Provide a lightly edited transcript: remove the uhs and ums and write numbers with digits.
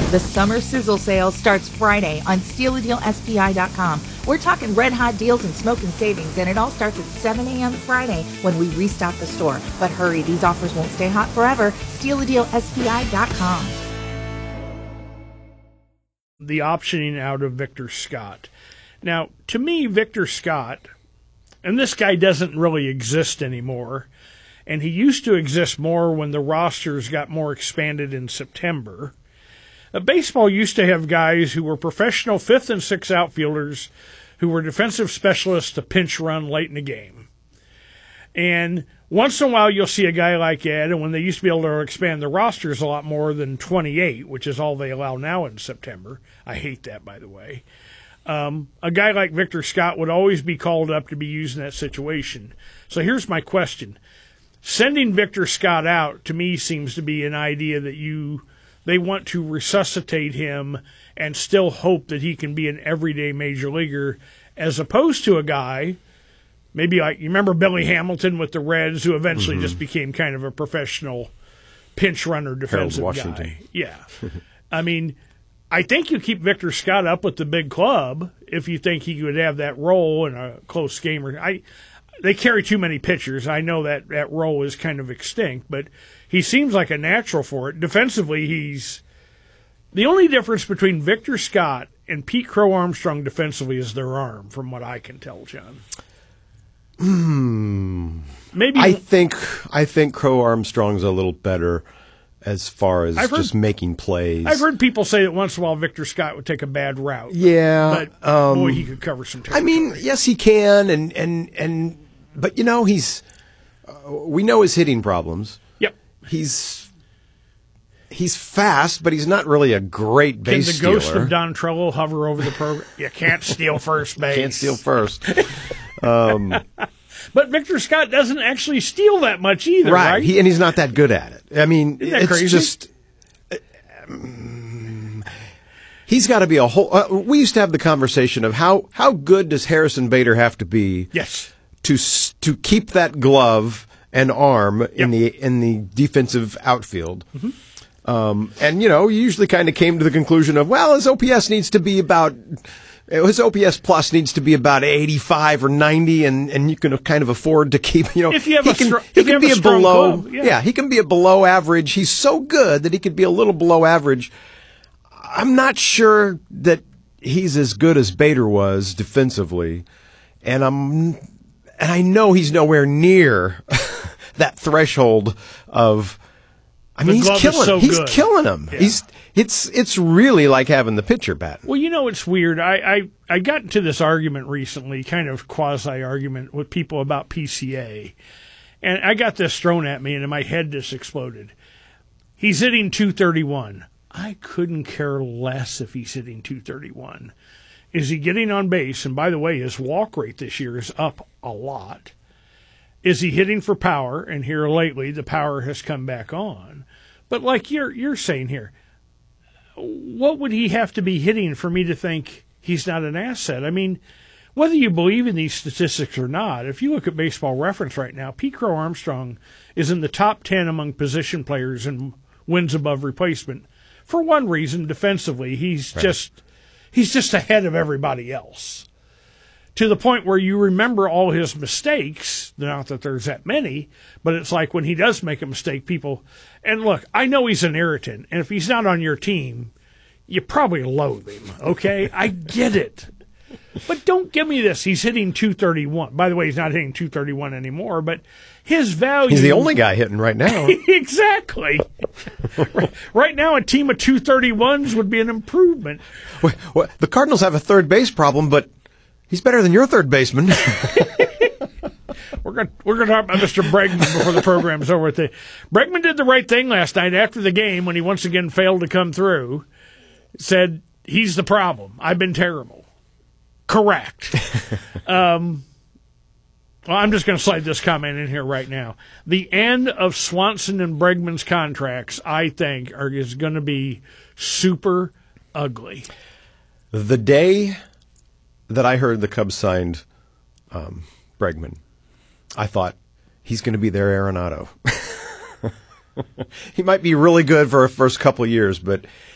The summer sizzle sale starts Friday on StealADealSPI.com. We're talking red hot deals and smoking savings, and it all starts at 7 a.m. Friday when we restock the store. But hurry, these offers won't stay hot forever. StealADealSPI.com. The optioning out of Victor Scott. Now, to me, Victor Scott, and this guy doesn't really exist anymore, and he used to exist more when the rosters got more expanded in September. Baseball used to have guys who were professional fifth and sixth outfielders who were defensive specialists to pinch run late in the game. And once in a while you'll see a guy like Ed, and when they used to be able to expand the rosters a lot more than 28, which is all they allow now in September. I hate that, by the way. A guy like Victor Scott would always be called up to be used in that situation. So here's my question. Sending Victor Scott out, to me, seems to be an idea that they want to resuscitate him and still hope that he can be an everyday major leaguer, as opposed to a guy, maybe like, you remember Billy Hamilton with the Reds, who eventually just became kind of a professional pinch runner defensive guy. Yeah. I mean, I think you keep Victor Scott up with the big club if you think he would have that role in a close game. They carry too many pitchers. I know that role is kind of extinct, but he seems like a natural for it. Defensively, he's the only difference between Victor Scott and Pete Crow Armstrong defensively is their arm, from what I can tell, John. Maybe I think Crow Armstrong's a little better as far as just making plays. I've heard people say that once in a while Victor Scott would take a bad route. Yeah, but boy, he could cover some territory. I mean, yes, he can, but you know, we know his hitting problems. Yep, he's fast, but he's not really a great base stealer. Can the ghost of Don Trello hover over the program? You can't steal first base. Can't steal first. But Victor Scott doesn't actually steal that much either, right? And he's not that good at it. I mean, Isn't that it's crazy? Just he's got to be a whole. We used to have the conversation of how good does Harrison Bader have to be? Yes. To keep that glove and arm in the defensive outfield. And you know, you usually kind of came to the conclusion of, well, his OPS needs to be about. His OPS plus needs to be about 85 or 90, and you can kind of afford to keep, you know, if you have he can be a below, club, he can be a below average. He's so good that he could be a little below average. I'm not sure that he's as good as Bader was defensively, and I know he's nowhere near that threshold of. I mean, he's killing him. Yeah. It's really like having the pitcher bat. Well, you know, it's weird. I got into this argument recently, kind of quasi-argument with people about PCA. And I got this thrown at me, and my head just exploded. He's hitting 231. I couldn't care less if he's hitting 231. Is he getting on base? And by the way, his walk rate this year is up a lot. Is he hitting for power? And here lately, the power has come back on. But like you're saying here, what would he have to be hitting for me to think he's not an asset? I mean, whether you believe in these statistics or not, if you look at Baseball Reference right now, Pete Crow Armstrong is in the top 10 among position players in wins above replacement. For one reason, defensively, he's just ahead of everybody else. To the point where you remember all his mistakes, not that there's that many, but it's like when he does make a mistake, people, and look, I know he's an irritant, and if he's not on your team, you probably loathe him, okay? I get it. But don't give me this, he's hitting 231. By the way, he's not hitting 231 anymore, but his value... He's the only guy hitting right now. Exactly. Right now, a team of 231s would be an improvement. Well, the Cardinals have a third base problem, but he's better than your third baseman. We're going to talk about Mr. Bregman before the program's over. Bregman did the right thing last night after the game when he once again failed to come through. Said, he's the problem. I've been terrible. Correct. Well, I'm just going to slide this comment in here right now. The end of Swanson and Bregman's contracts, I think, is going to be super ugly. The day that I heard the Cubs signed Bregman, I thought, he's going to be their Arenado. He might be really good for a first couple of years, but